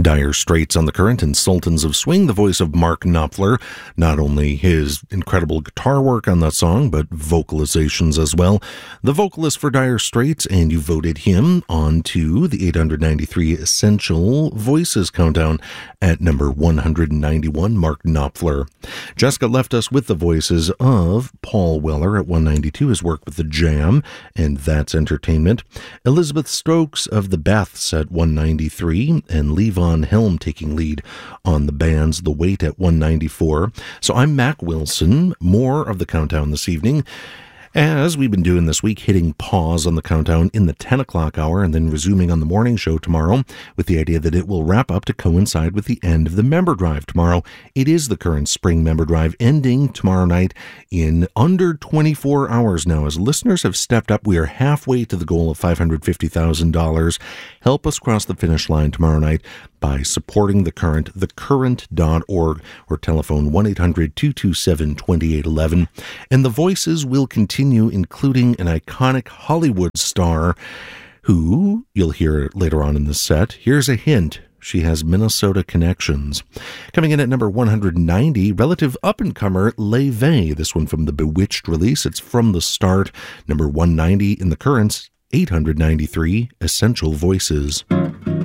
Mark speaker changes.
Speaker 1: Dire Straits on the Current and Sultans of Swing, the voice of Mark Knopfler. Not only his incredible guitar work on that song, but vocalizations as well. The vocalist for Dire Straits, and you voted him on to the 893 Essential Voices Countdown at number 191, Mark Knopfler. Jessica left us with the voices of Paul Weller at 192, his work with the Jam, and That's Entertainment. Elizabeth Stokes of the Beths at 193, and Levon Helm taking lead on the band's The Wait at 194. So I'm Mac Wilson. More of the countdown this evening, as we've been doing this week, hitting pause on the countdown in the 10 o'clock hour and then resuming on the morning show tomorrow with the idea that it will wrap up to coincide with the end of the member drive tomorrow. It is the current spring member drive ending tomorrow night in under 24 hours now. As listeners have stepped up, we are halfway to the goal of $550,000. Help us cross the finish line tomorrow night by supporting The Current, thecurrent.org, or telephone 1-800-227-2811. And the voices will continue, including an iconic Hollywood star who you'll hear later on in the set. Here's a hint. She has Minnesota connections. Coming in at number 190, relative up-and-comer LeVay. This one from the Bewitched release. It's From the Start. Number 190 in The Current's 893 Essential Voices.